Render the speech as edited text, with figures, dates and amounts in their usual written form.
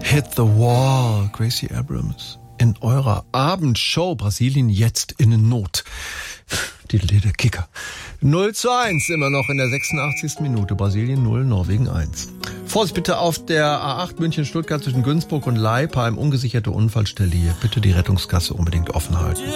Hit the Wall, Gracie Abrams. In eurer Abendshow Brasilien jetzt in Not. Die der Kicker. 0:1 immer noch in der 86. Minute. Brasilien 0, Norwegen 1. Vorsicht bitte auf der A8 München-Stuttgart zwischen Günzburg und Leipheim. Ungesicherte Unfallstelle hier. Bitte die Rettungsgasse unbedingt offen halten.